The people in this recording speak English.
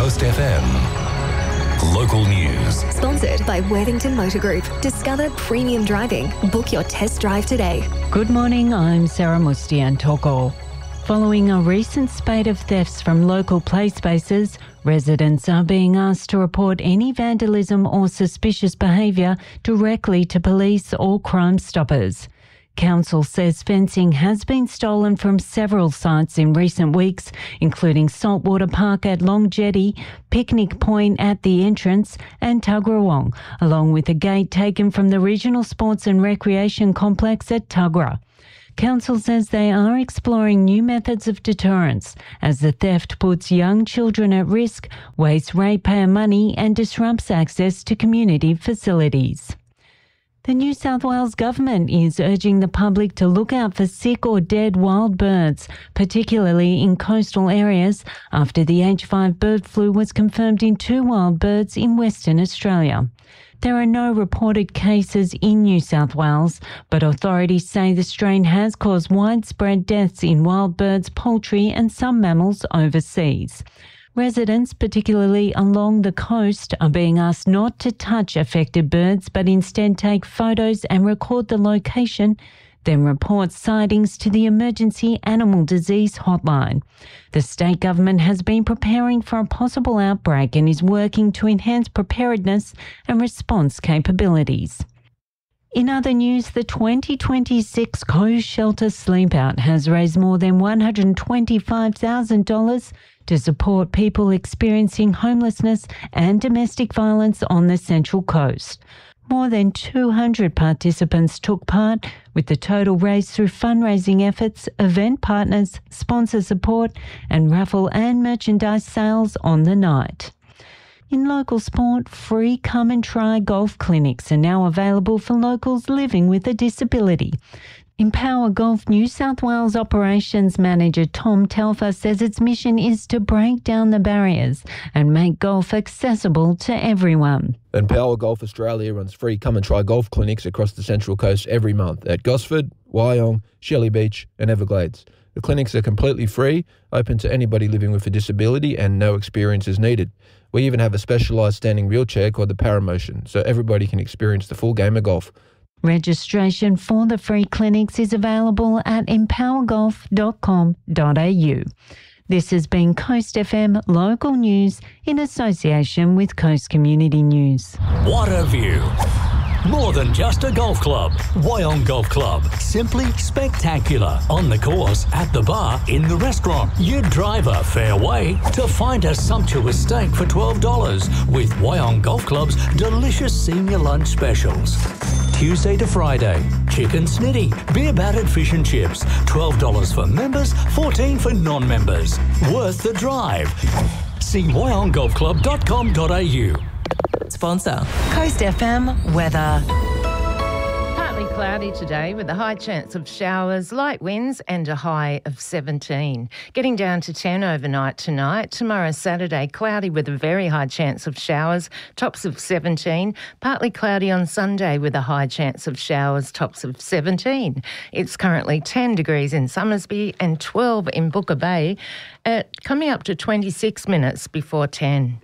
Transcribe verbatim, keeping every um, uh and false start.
Coast F M. Local news. Sponsored by Worthington Motor Group. Discover premium driving. Book your test drive today. Good morning, I'm Sarah Mustiantoko. Following a recent spate of thefts from local play spaces, residents are being asked to report any vandalism or suspicious behaviour directly to police or Crime Stoppers. Council says fencing has been stolen from several sites in recent weeks, including Saltwater Park at Long Jetty, Picnic Point at the entrance and Tuggeranong, along with a gate taken from the Regional Sports and Recreation Complex at Tuggerah. Council says they are exploring new methods of deterrence as the theft puts young children at risk, wastes ratepayer money and disrupts access to community facilities. The New South Wales Government is urging the public to look out for sick or dead wild birds, particularly in coastal areas, after the H five bird flu was confirmed in two wild birds in Western Australia. There are no reported cases in New South Wales, but authorities say the strain has caused widespread deaths in wild birds, poultry and some mammals overseas. Residents, particularly along the coast, are being asked not to touch affected birds but instead take photos and record the location, then report sightings to the Emergency Animal Disease Hotline. The state government has been preparing for a possible outbreak and is working to enhance preparedness and response capabilities. In other news, the twenty twenty-six Coast Shelter Sleepout has raised more than one hundred twenty-five thousand dollars to support people experiencing homelessness and domestic violence on the Central Coast. More than two hundred participants took part, with the total raised through fundraising efforts, event partners, sponsor support and raffle and merchandise sales on the night. In local sport, free come and try golf clinics are now available for locals living with a disability. Empower Golf New South Wales Operations Manager Tom Telfer says its mission is to break down the barriers and make golf accessible to everyone. Empower Golf Australia runs free come and try golf clinics across the Central Coast every month at Gosford, Wyong, Shelley Beach and Everglades. The clinics are completely free, open to anybody living with a disability and no experience is needed. We even have a specialised standing wheelchair called the Paramotion, so everybody can experience the full game of golf. Registration for the free clinics is available at empower golf dot com dot a u. This has been Coast F M Local News in association with Coast Community News. What a view! More than just a golf club. Wyong Golf Club. Simply spectacular. On the course, at the bar, in the restaurant. You'd drive a fair way to find a sumptuous steak for twelve dollars with Wyong Golf Club's delicious senior lunch specials. Tuesday to Friday, chicken snitty, beer battered fish and chips, twelve dollars for members, fourteen dollars for non-members. Worth the drive. See wyong golf club dot com dot a u. Sponsor Coast F M weather. Partly cloudy today with a high chance of showers, light winds and a high of seventeen. Getting down to ten overnight tonight. Tomorrow Saturday, cloudy with a very high chance of showers, tops of seventeen. Partly cloudy on Sunday with a high chance of showers, tops of seventeen. It's currently ten degrees in Summersby and twelve in Booker Bay at coming up to twenty-six minutes before ten.